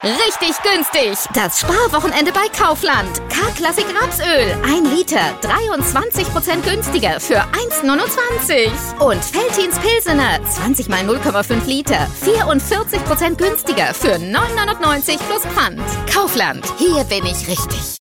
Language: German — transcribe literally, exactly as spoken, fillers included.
Richtig günstig. Das Sparwochenende bei Kaufland. K-Klassik Rapsöl. ein Liter. dreiundzwanzig Prozent günstiger für eins Komma neunundzwanzig. Und Veltins Pilsener. zwanzig mal null Komma fünf Liter. vierundvierzig Prozent günstiger für neun Komma neunundneunzig plus Pfand. Kaufland. Hier bin ich richtig.